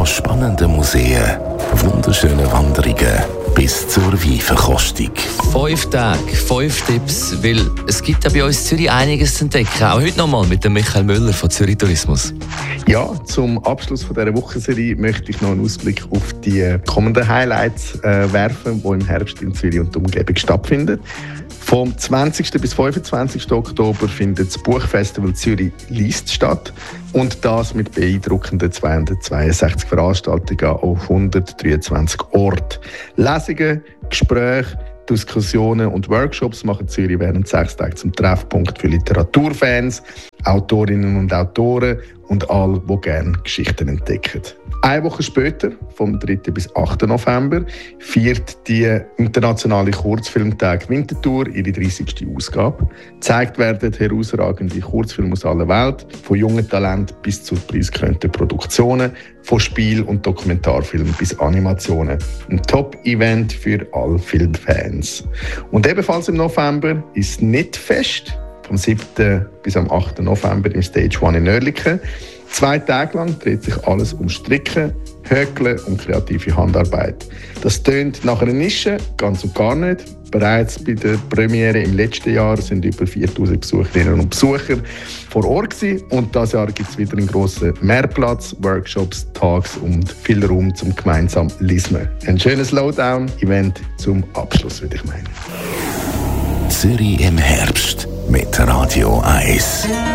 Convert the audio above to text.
Von spannenden Museen, wunderschönen Wanderungen bis zur Weinverkostung. 5 Tage, 5 Tipps, weil es gibt ja bei uns in Zürich einiges zu entdecken. Auch heute nochmal mit dem Michael Müller von Zürich Tourismus. Ja, zum Abschluss von dieser Wochenserie möchte ich noch einen Ausblick auf die kommenden Highlights werfen, die im Herbst in Zürich und der Umgebung stattfinden. Vom 20. bis 25. Oktober findet das Buchfestival Zürich liest statt. Und das mit beeindruckenden 262 Veranstaltungen auf 123 Orten. Lesungen, Gespräche, Diskussionen und Workshops machen Zürich während 6 Tagen zum Treffpunkt für Literaturfans, Autorinnen und Autoren und alle, die gerne Geschichten entdecken. Eine Woche später, vom 3. bis 8. November, feiert die internationale Kurzfilmtag Winterthur ihre 30. Ausgabe. Gezeigt werden herausragende Kurzfilme aus aller Welt, von jungen Talenten bis zu preisgekrönten Produktionen, von Spiel- und Dokumentarfilmen bis Animationen. Ein Top-Event für alle Filmfans. Und ebenfalls im November ist Knitfest, vom 7. bis am 8. November im Stage One in Oerlikon. 2 Tage lang dreht sich alles um Stricken, Häkeln und kreative Handarbeit. Das tönt nach einer Nische, ganz und gar nicht. Bereits bei der Premiere im letzten Jahr sind über 4000 Besucherinnen und Besucher vor Ort gewesen. Und dieses Jahr gibt es wieder einen grossen Mehrplatz, Workshops, Tags und viel Raum zum gemeinsam Lesen. Ein schönes Lowdown-Event zum Abschluss, würde ich meinen. Zürich im Herbst mit Radio 1.